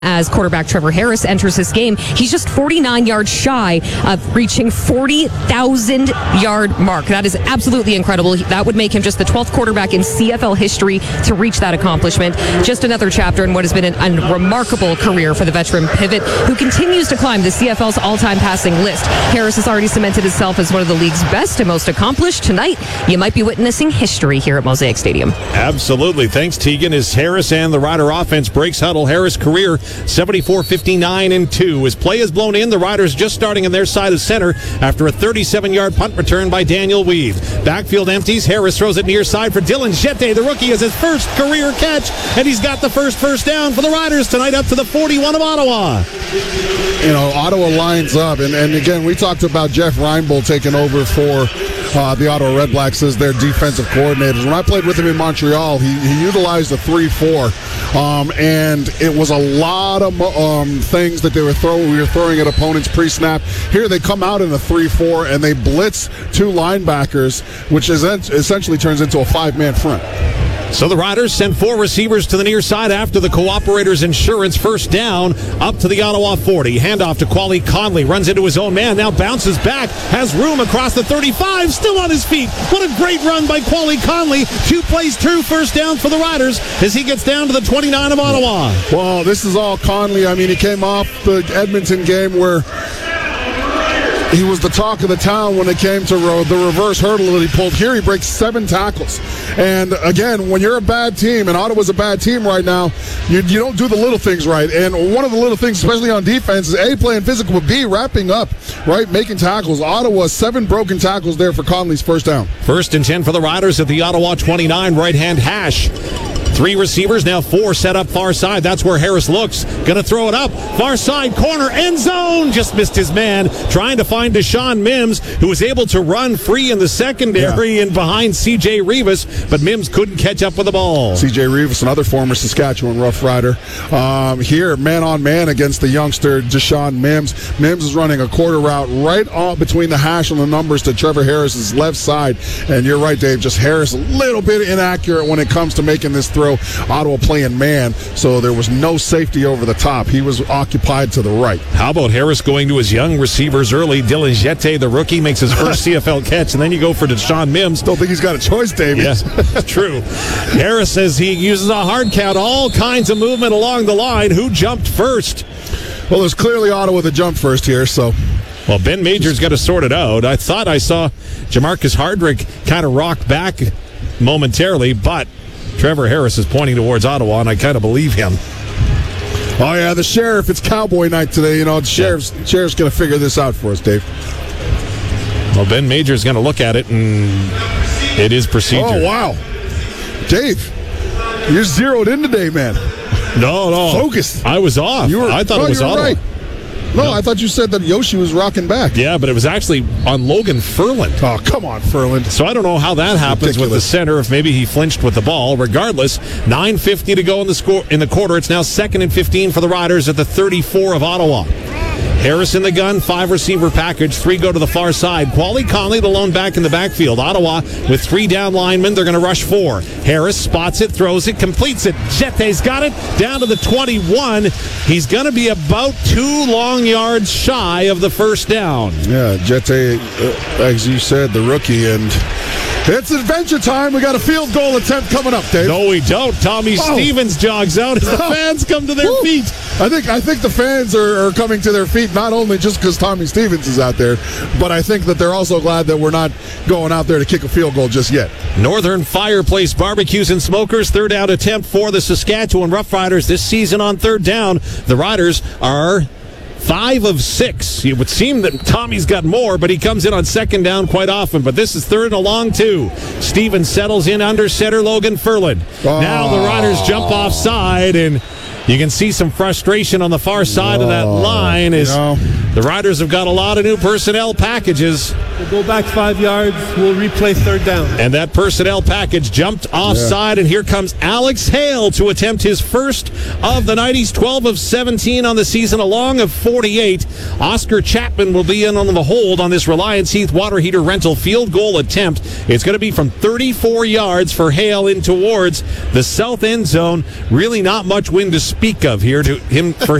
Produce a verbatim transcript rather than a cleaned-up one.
As quarterback Trevor Harris enters this game, he's just forty-nine yards shy of reaching forty thousand yard mark. That is absolutely incredible. That would make him just the twelfth quarterback in C F L history to reach that accomplishment. Just another chapter in what has been an, a remarkable career for the veteran pivot who continues to climb the C F L's all-time passing list. Harris has already cemented himself as one of the league's best and most accomplished. Tonight, you might be witnessing history here at Mosaic Stadium. Absolutely. Thanks, Tegan. As Harris and the Rider offense breaks huddle, Harris' career seventy-four fifty-nine and two. As play is blown in, the Riders just starting on their side of center after a thirty-seven yard punt return by Daniel Weave. Backfield empties. Harris throws it near side for Dylan Jette. The rookie has his first career catch, and he's got the first first down for the Riders tonight up to the forty-one of Ottawa. You know, Ottawa lines up, and, and again, we talked about Jeff Reinbold taking over for uh, the Ottawa Redblacks as their defensive coordinators. When I played with him in Montreal, he, he utilized a three four, um, and it was a lot of um, things that they were throwing. We were throwing at opponents pre-snap. Here they come out in a three four, and they blitz two linebackers, which is essentially turns into a five-man front. So the Riders send four receivers to the near side after the Cooperators Insurance first down up to the Ottawa forty. Handoff to Quali Conley. Runs into his own man. Now bounces back. Has room across the thirty-five. Still on his feet. What a great run by Quali Conley. Two plays, two first downs for the Riders as he gets down to the twenty-nine of Ottawa. Well, this is all Conley. I mean, he came off the Edmonton game where he was the talk of the town when it came to ro- the reverse hurdle that he pulled. Here he breaks seven tackles. And again, when you're a bad team, and Ottawa's a bad team right now, you, you don't do the little things right. And one of the little things, especially on defense, is A, playing physical, but B, wrapping up, right, making tackles. Ottawa, seven broken tackles there for Conley's first down. First and ten for the Riders at the Ottawa twenty-nine, right-hand hash. Three receivers, now four set up far side. That's where Harris looks. Gonna throw it up. Far side corner, end zone. Just missed his man. Trying to find Deshaun Mims, who was able to run free in the secondary yeah. and behind C J Rivas, but Mims couldn't catch up with the ball. C J Rivas, another former Saskatchewan Rough Rider. Um, here, man-on-man against the youngster Deshaun Mims. Mims is running a quarter route right off between the hash and the numbers to Trevor Harris's left side. And you're right, Dave, just Harris a little bit inaccurate when it comes to making this throw. Ottawa playing man, so there was no safety over the top. He was occupied to the right. How about Harris going to his young receivers early? Dylan Jette, the rookie, makes his first C F L catch, and then you go for Deshaun Mims. Don't think he's got a choice, David. Yes, true. Harris says he uses a hard count, all kinds of movement along the line. Who jumped first? Well, there's clearly Ottawa that jumped first here, so... Well, Ben Major's got to sort it out. I thought I saw Jamarcus Hardrick kind of rock back momentarily, but Trevor Harris is pointing towards Ottawa, and I kind of believe him. Oh, yeah, the sheriff. It's cowboy night today. You know, the sheriff's, yeah. sheriff's going to figure this out for us, Dave. Well, Ben Major's going to look at it, and it is procedure. Oh, wow. Dave, you're zeroed in today, man. No, no. Focused. I was off. You were, I thought no, it was you were Ottawa. Right. No, no, I thought you said that Yoshi was rocking back. Yeah, but it was actually on Logan Ferland. Oh, come on, Ferland. So I don't know how that happens Ridiculous. with the center, if maybe he flinched with the ball. Regardless, nine fifty to go in the score in the quarter. It's now second and fifteen for the Riders at the thirty-four of Ottawa. Harris in the gun, five receiver package, three go to the far side. Quali Conley, the lone back in the backfield. Ottawa with three down linemen, they're going to rush four. Harris spots it, throws it, completes it. Jette's got it down to the twenty-one. He's going to be about two long yards shy of the first down. Yeah, Jette, uh, as you said, the rookie, and it's adventure time. We got a field goal attempt coming up, Dave. No, we don't. Tommy oh. Stevens jogs out as the fans come to their Woo. feet. I think I think the fans are, are coming to their feet, not only just because Tommy Stevens is out there, but I think that they're also glad that we're not going out there to kick a field goal just yet. Northern Fireplace Barbecues and Smokers, third down attempt for the Saskatchewan Roughriders this season on third down. The Riders are five of six. It would seem that Tommy's got more, but he comes in on second down quite often. But this is third and a long two. Stevens settles in under center Logan Ferland. Oh. Now the Riders jump offside, and you can see some frustration on the far side oh, of that line as you know. The Riders have got a lot of new personnel packages. We'll go back five yards. We'll replay third down. And that personnel package jumped offside, yeah. and here comes Alex Hale to attempt his first of the night. He's twelve of seventeen on the season, a long of forty-eight. Oscar Chapman will be in on the hold on this Reliance Heath water heater rental field goal attempt. It's going to be from thirty-four yards for Hale in towards the south end zone. Really not much wind to speak of here to him for